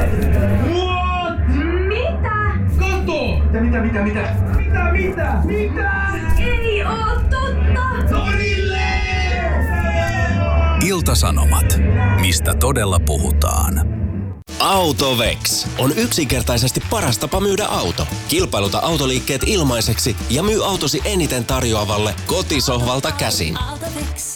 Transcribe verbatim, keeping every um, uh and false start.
What? Mitä? Kato! Mitä, mitä, mitä, mitä? Mitä, mitä, mitä? Ei oo totta! Torille! Ilta-Sanomat. Mistä todella puhutaan? AutoVex on yksinkertaisesti paras tapa myydä auto. Kilpailuta autoliikkeet ilmaiseksi ja myy autosi eniten tarjoavalle kotisohvalta käsin. AutoVex.